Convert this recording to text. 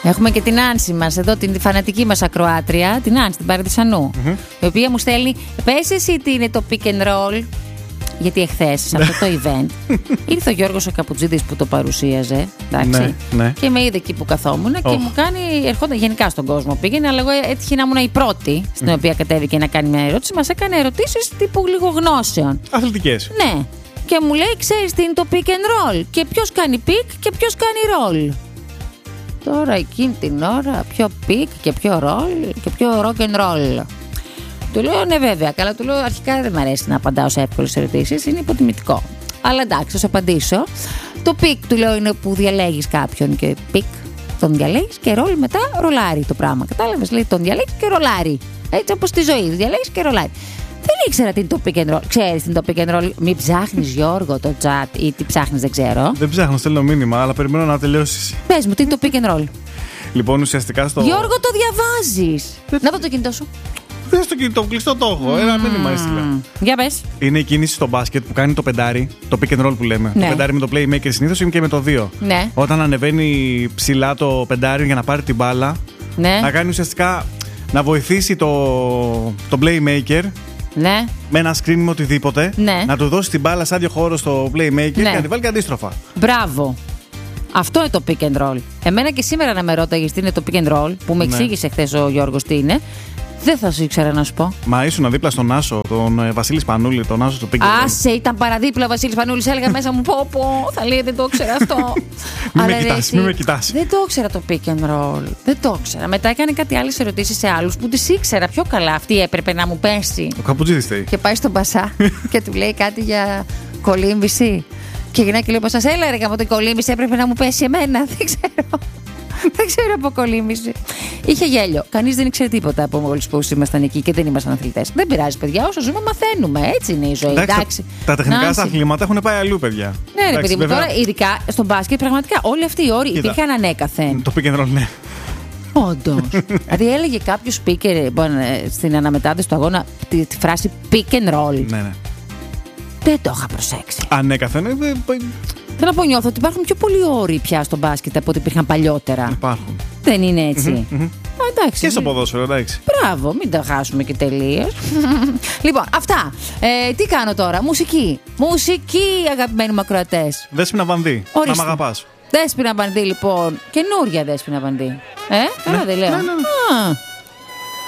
Έχουμε και την Άνση μας εδώ, την φανατική μας ακροάτρια, την Άνση, την Παραδισανού, η οποία μου στέλνει, πες εσύ τι είναι το pick and roll. Γιατί εχθές σε αυτό το event ήρθε ο Γιώργος ο Καπουτζίδης που το παρουσίαζε, εντάξει, ναι. Και με είδε εκεί που καθόμουν και μου κάνει, ερχόταν γενικά στον κόσμο πήγαινε, αλλά εγώ έτυχε να ήμουν η πρώτη στην οποία κατέβηκε να κάνει μια ερώτηση. Μας έκανε ερωτήσεις τύπου λίγο γνώσεων. Αθλητικές. Ναι. Και μου λέει, ξέρεις τι είναι το pick and roll και ποιος κάνει pick και ποιος κάνει roll. Τώρα εκείνη την ώρα ποιο pick και ποιο roll και ποιο rock and roll. Του λέω ναι βέβαια, καλά του λέω αρχικά δεν μου αρέσει να απαντάω σε εύκολες ερωτήσεις, είναι υποτιμητικό. Αλλά εντάξει, θα σου απαντήσω. Το pick του λέω είναι που διαλέγεις κάποιον και pick τον διαλέγεις και roll μετά ρολάρει το πράγμα. Κατάλαβες, λέει τον διαλέγεις και ρολάρει. Έτσι όπως στη ζωή, διαλέγεις και ρολάρει. Δεν ήξερα τι είναι το pick and roll. Ξέρεις τι είναι το pick and roll? Μην ψάχνεις Γιώργο το chat ή τι ψάχνεις, δεν ξέρω. Δεν ψάχνω, στέλνω μήνυμα, αλλά περιμένω να τελειώσεις. Πες μου, τι είναι το pick and roll? Λοιπόν, ουσιαστικά στο. Γιώργο, το διαβάζεις. Να δω το κινητό σου. Δεν στο κινητό, κλειστό το έχω. Ένα μήνυμα έστειλα. Για πες. Είναι η κίνηση στο μπάσκετ που κάνει το πεντάρι, το pick and roll που λέμε. Ναι. Το πεντάρι με το playmaker συνήθως είναι και με το 2. Ναι. Όταν ανεβαίνει ψηλά το πεντάρι για να πάρει την μπάλα, Ναι. να κάνει ουσιαστικά να βοηθήσει το playmaker. Ναι. Με ένα screen με οτιδήποτε, Ναι. να του δώσει την μπάλα σε άδειο χώρο στο playmaker και να τη βάλει και αντίστροφα. Μπράβο. Αυτό είναι το pick and roll. Εμένα και σήμερα να με ρώταγες τι είναι το pick and roll, που με εξήγησε χθες ο Γιώργος τι είναι, δεν θα σου ήξερα να σου πω. Μα ήσουν δίπλα στον Άσο, τον Βασίλη Σπανούλη, τον Άσο του pick and roll. Άσε, ήταν παραδίπλα ο Βασίλης Πανούλης, έλεγα μέσα μου πω, θα λέει δεν το ήξερα αυτό. Μη με κοιτάς. Δεν το ήξερα το pick and roll. Δεν το ήξερα. Μετά έκανε κάτι άλλες ερωτήσεις σε άλλους που τις ήξερα πιο καλά. Αυτή έπρεπε να μου πέσει. Ο Καπουτζίδης θέλει. Και πάει στον Πασά και του λέει κάτι για κολύμβηση. Και γυρνάει και λέει: Πασά, έλα ρε γαμώ, το κολύμβηση έπρεπε να μου πέσει εμένα. Δεν ξέρω. Δεν ξέρω από κολύμβηση. Είχε γέλιο. Κανείς δεν ήξερε τίποτα από μόλις που ήμασταν εκεί και δεν ήμασταν αθλητές. Δεν πειράζει, παιδιά. Όσο ζούμε, μαθαίνουμε. Έτσι είναι η ζωή. Εντάξει. Τα τεχνικά στα αθλήματα έχουν πάει αλλού, παιδιά. Ναι, ρε παιδί μου, τώρα ειδικά στον μπάσκετ, πραγματικά όλοι αυτοί οι όροι υπήρχαν ανέκαθεν. Το pick and roll, ναι. Όντως. Δηλαδή έλεγε κάποιο speaker στην αναμετάδοση του αγώνα τη φράση pick and roll. Ναι. Δεν το είχα προσέξει. Ανέκαθεν. Θέλω να πω, νιώθω ότι υπάρχουν πιο πολλοί όροι πια στο μπάσκετ από ό,τι υπήρχαν παλιότερα. Υπάρχουν. Δεν είναι έτσι? Εντάξει. Και στο ποδόσφαιρο, εντάξει. Μπράβο, μην τα χάσουμε και τελείως. Λοιπόν, αυτά. Τι κάνω τώρα? Μουσική. Μουσική, αγαπημένοι μου ακροατές. Δέσποινα Βανδύ. Να μ' αγαπάς. Δέσποινα Βανδύ, λοιπόν. Καινούρια Δέσποινα Βανδύ. Καλά δεν λέω. Ναι.